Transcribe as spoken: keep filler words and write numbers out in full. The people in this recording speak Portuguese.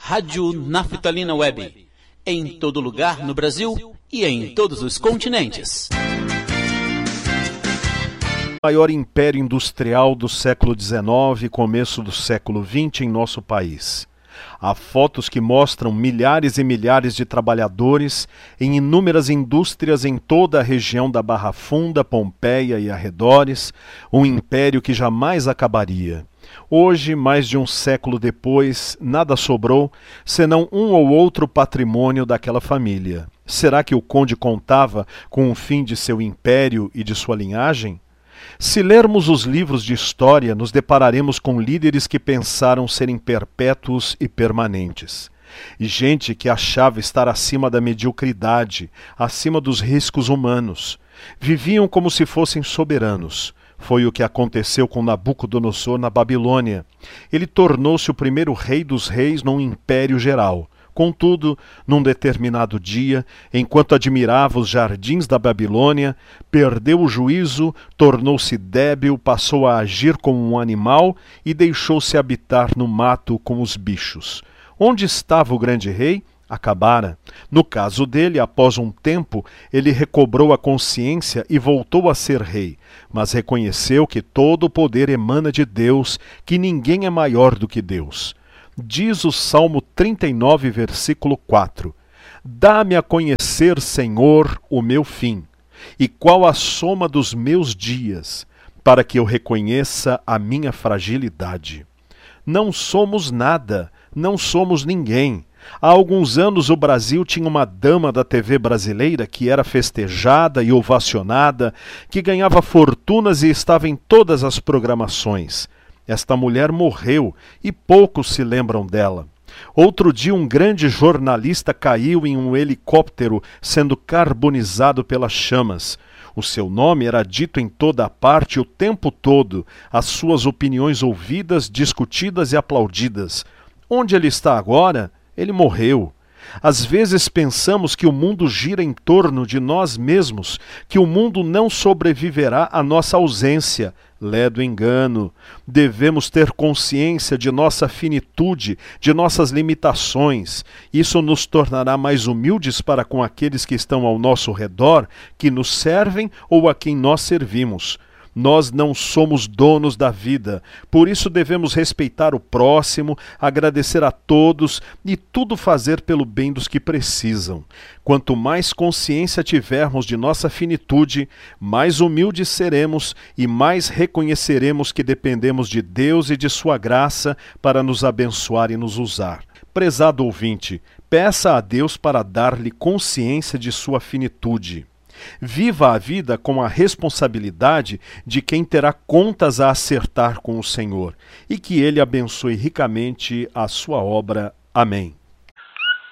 Rádio Naftalina Web, em todo lugar no Brasil e em todos os continentes. Maior império industrial do século dezenove e começo do século vinte em nosso país. Há fotos que mostram milhares e milhares de trabalhadores em inúmeras indústrias em toda a região da Barra Funda, Pompeia e arredores, um império que jamais acabaria. Hoje, mais de um século depois, nada sobrou, senão um ou outro patrimônio daquela família. Será que o conde contava com o fim de seu império e de sua linhagem? Se lermos os livros de história, nos depararemos com líderes que pensaram serem perpétuos e permanentes. E gente que achava estar acima da mediocridade, acima dos riscos humanos. Viviam como se fossem soberanos. Foi o que aconteceu com Nabucodonosor na Babilônia. Ele tornou-se o primeiro rei dos reis num império geral. Contudo, num determinado dia, enquanto admirava os jardins da Babilônia, perdeu o juízo, tornou-se débil, passou a agir como um animal e deixou-se habitar no mato com os bichos. Onde estava o grande rei? Acabara. No caso dele, após um tempo, ele recobrou a consciência e voltou a ser rei, mas reconheceu que todo o poder emana de Deus, que ninguém é maior do que Deus. Diz o Salmo trinta e nove, versículo quatro: Dá-me a conhecer, Senhor, o meu fim, e qual a soma dos meus dias, para que eu reconheça a minha fragilidade. Não somos nada, não somos ninguém. Há alguns anos o Brasil tinha uma dama da T V brasileira que era festejada e ovacionada, que ganhava fortunas e estava em todas as programações. Esta mulher morreu e poucos se lembram dela. Outro dia um grande jornalista caiu em um helicóptero sendo carbonizado pelas chamas. O seu nome era dito em toda a parte o tempo todo, as suas opiniões ouvidas, discutidas e aplaudidas. Onde ele está agora? Ele morreu. Às vezes pensamos que o mundo gira em torno de nós mesmos, que o mundo não sobreviverá à nossa ausência. Ledo engano. Devemos ter consciência de nossa finitude, de nossas limitações. Isso nos tornará mais humildes para com aqueles que estão ao nosso redor, que nos servem ou a quem nós servimos. Nós não somos donos da vida, por isso devemos respeitar o próximo, agradecer a todos e tudo fazer pelo bem dos que precisam. Quanto mais consciência tivermos de nossa finitude, mais humildes seremos e mais reconheceremos que dependemos de Deus e de sua graça para nos abençoar e nos usar. Prezado ouvinte, peça a Deus para dar-lhe consciência de sua finitude. Viva a vida com a responsabilidade de quem terá contas a acertar com o Senhor, e que Ele abençoe ricamente a sua obra. Amém.